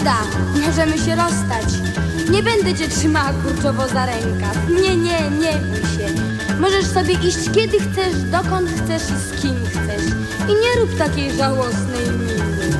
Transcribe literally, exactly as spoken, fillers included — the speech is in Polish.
Zgoda, możemy się rozstać. Nie będę cię trzymała kurczowo za rękaw. Nie, nie, nie bój się. Możesz sobie iść kiedy chcesz, dokąd chcesz i z kim chcesz. I nie rób takiej żałosnej miny.